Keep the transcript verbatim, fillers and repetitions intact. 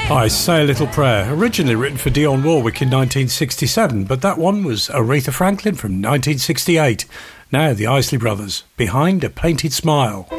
I Say a Little Prayer, originally written for Dionne Warwick in nineteen sixty-seven, but that one was Aretha Franklin from nineteen sixty-eight. Now the Isley Brothers, Behind a Painted Smile.